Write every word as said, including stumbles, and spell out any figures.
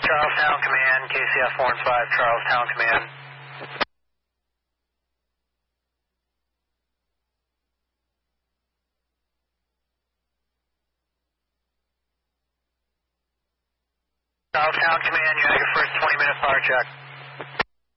Charlestown Command, K C F four and five, Charlestown Command. Charlestown Command, you have your first twenty minute power check.